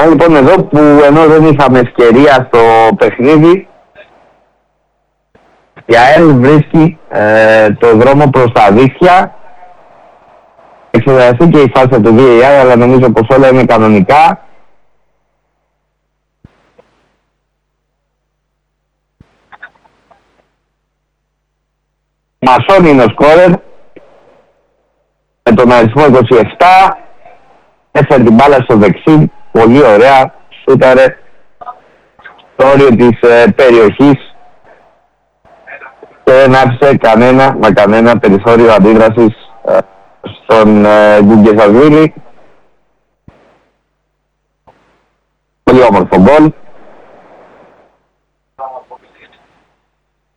Λοιπόν, εδώ που ενώ δεν είχαμε ευκαιρία στο παιχνίδι, η ΑΕΛ βρίσκει το δρόμο προς τα δίχτυα. Εξεταστεί και η φάση του VAR, αλλά νομίζω πως όλα είναι κανονικά. Μασόνι είναι ο σκόρερ με τον αριθμό 27. Έφερε την μπάλα στο δεξί, πολύ ωραία, σούταρε στο όριο της περιοχής και δεν άφησε κανένα περιθώριο αντίδρασης στον Γκουγκεσασβίλη. Πολύ όμορφο γκολ.